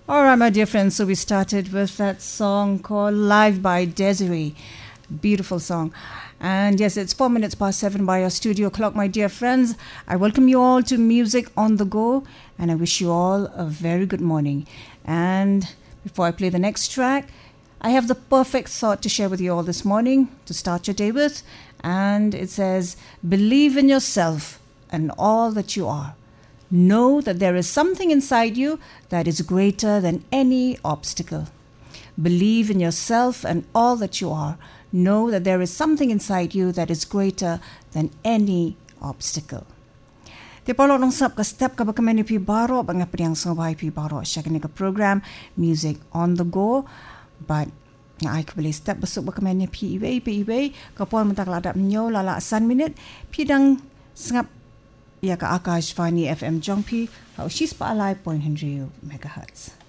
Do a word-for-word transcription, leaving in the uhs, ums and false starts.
All right, my dear friends, so we started with that song called Live by Desiree. Beautiful song. And yes, it's four minutes past seven by our studio clock, my dear friends. I welcome you all to Music on the Go, and I wish you all a very good morning. And before I play the next track, I have the perfect thought to share with you all this morning to start your day with. And it says, believe in yourself and all that you are. Know that there is something inside you that is greater than any obstacle. Believe in yourself and all that you are. Know that there is something inside you that is greater than any obstacle. Te palo nong sap ka step ka bakamani pi baro banga priang songbai pi baro siya kani ka program Music on the Go, but nga ay kabali step basuk bakamani pi iwe pi iwe kapon mentak ladap nyo lala san minute pi dang sngap ya ka Akashvani F M Jongpi hau shispa alai point hundred megahertz.